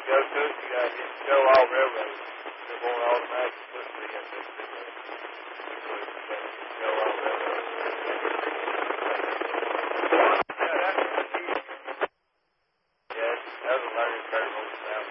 go to it, you got to go all railroad. They won't automatically put 3 in this video.